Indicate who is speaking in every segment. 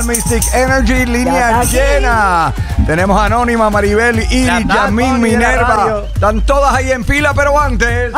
Speaker 1: Mystic Energy, línea llena. Tenemos a Anónima, Maribel y Yasmín Minerva. Están todas ahí en fila, pero antes.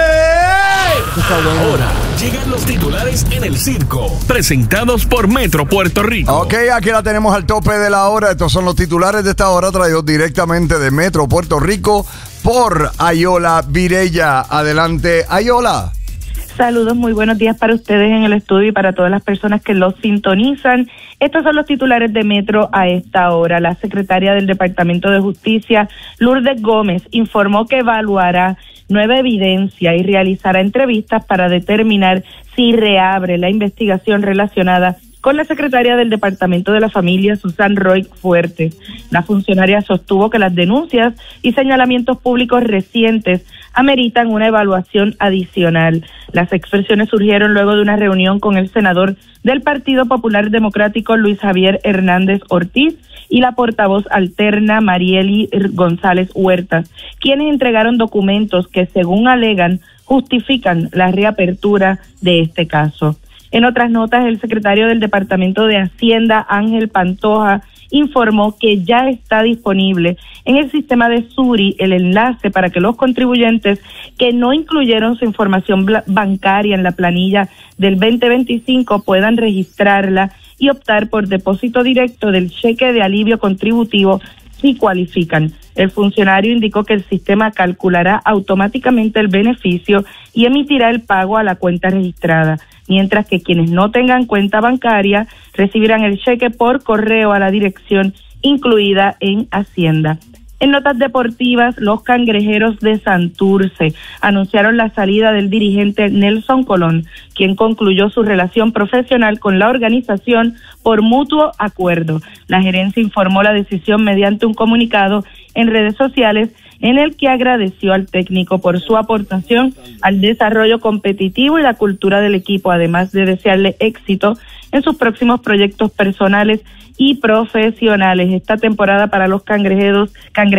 Speaker 2: Ahora llegan los titulares en el circo, presentados por Metro Puerto Rico.
Speaker 1: Ok, aquí la tenemos al tope de la hora. Estos son los titulares de esta hora, traídos directamente de Metro Puerto Rico por Ayola Virella. Adelante, Ayola.
Speaker 3: Saludos, muy buenos días para ustedes en el estudio y para todas las personas que los sintonizan. Estos son los titulares de Metro a esta hora. La secretaria del Departamento de Justicia, Lourdes Gómez, informó que evaluará nueva evidencia y realizará entrevistas para determinar si reabre la investigación relacionada con la secretaria del Departamento de la Familia, Susan Roy Fuertes. La funcionaria sostuvo que las denuncias y señalamientos públicos recientes ameritan una evaluación adicional. Las expresiones surgieron luego de una reunión con el senador del Partido Popular Democrático, Luis Javier Hernández Ortiz, y la portavoz alterna, Marieli González Huertas, quienes entregaron documentos que, según alegan, justifican la reapertura de este caso. En otras notas, el secretario del Departamento de Hacienda, Ángel Pantoja, informó que ya está disponible en el sistema de Suri el enlace para que los contribuyentes que no incluyeron su información bancaria en la planilla del 2025 puedan registrarla y optar por depósito directo del cheque de alivio contributivo si cualifican. El funcionario indicó que el sistema calculará automáticamente el beneficio y emitirá el pago a la cuenta registrada, mientras que quienes no tengan cuenta bancaria recibirán el cheque por correo a la dirección incluida en Hacienda. En notas deportivas, los Cangrejeros de Santurce anunciaron la salida del dirigente Nelson Colón, quien concluyó su relación profesional con la organización por mutuo acuerdo. La gerencia informó la decisión mediante un comunicado en redes sociales en el que agradeció al técnico por su aportación al desarrollo competitivo y la cultura del equipo, además de desearle éxito en sus próximos proyectos personales y profesionales. Esta temporada para los cangrejeros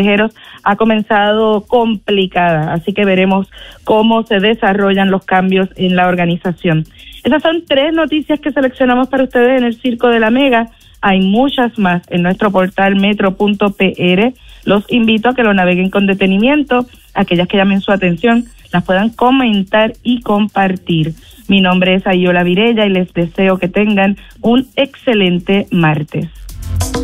Speaker 3: ha comenzado complicada, así que veremos cómo se desarrollan los cambios en la organización. Esas son 3 noticias que seleccionamos para ustedes en el Circo de la Mega. Hay muchas más en nuestro portal metro.pr. Los invito a que lo naveguen con detenimiento. Aquellas que llamen su atención las puedan comentar y compartir. Mi nombre es Ayola Virella y les deseo que tengan un excelente martes.